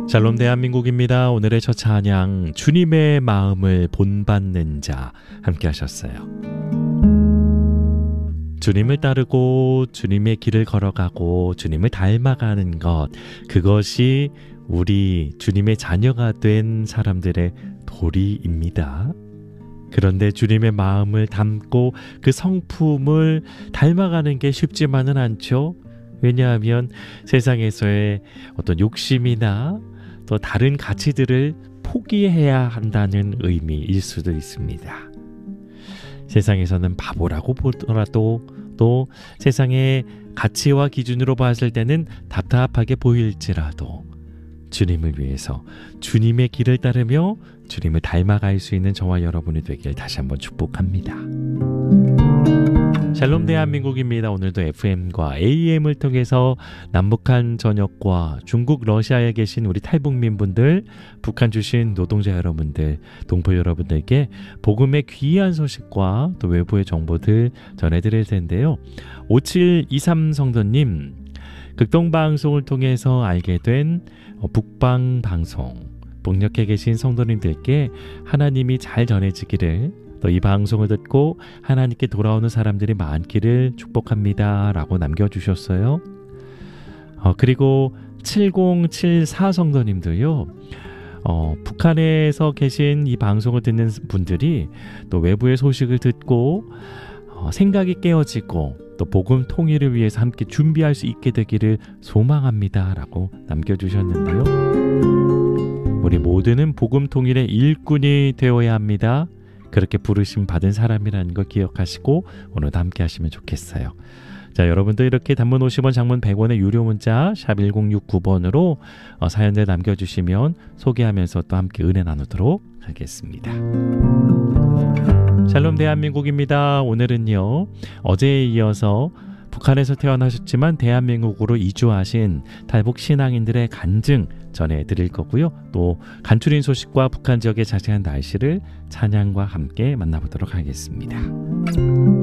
샬롬 대한민국입니다. 오늘의 첫 찬양 주님의 마음을 본받는 자 함께 하셨어요. 주님을 따르고 주님의 길을 걸어가고 주님을 닮아가는 것, 그것이 우리 주님의 자녀가 된 사람들의 도리입니다. 그런데 주님의 마음을 담고 그 성품을 닮아가는 게 쉽지만은 않죠. 왜냐하면 세상에서의 어떤 욕심이나 또 다른 가치들을 포기해야 한다는 의미일 수도 있습니다. 세상에서는 바보라고 보더라도 또 세상의 가치와 기준으로 봤을 때는 답답하게 보일지라도 주님을 위해서 주님의 길을 따르며 주님을 닮아갈 수 있는 저와 여러분이 되길 다시 한번 축복합니다. 샬롬 대한민국입니다. 오늘도 FM과 AM을 통해서 남북한 전역과 중국 러시아에 계신 우리 탈북민분들, 북한 주신 노동자 여러분들, 동포 여러분들께 복음의 귀한 소식과 또 외부의 정보들 전해드릴 텐데요. 5723 성도님, 극동방송을 통해서 알게 된 북방방송, 북녘에 계신 성도님들께 하나님이 잘 전해지기를, 또 이 방송을 듣고 하나님께 돌아오는 사람들이 많기를 축복합니다 라고 남겨주셨어요. 그리고 7074 성도님도요, 북한에서 계신 이 방송을 듣는 분들이 또 외부의 소식을 듣고 생각이 깨어지고 또 복음 통일을 위해서 함께 준비할 수 있게 되기를 소망합니다 라고 남겨주셨는데요. 우리 모두는 복음 통일의 일꾼이 되어야 합니다. 그렇게 부르심 받은 사람이라는 걸 기억하시고 오늘도 함께 하시면 좋겠어요. 자, 여러분도 이렇게 단문 50원, 장문 100원의 유료 문자 샵 1069번으로 사연들 남겨주시면 소개하면서 또 함께 은혜 나누도록 하겠습니다. 샬롬 대한민국입니다. 오늘은요, 어제에 이어서 북한에서 태어나셨지만 대한민국으로 이주하신 탈북 신앙인들의 간증 전해드릴 거고요. 또 간추린 소식과 북한 지역의 자세한 날씨를 찬양과 함께 만나보도록 하겠습니다.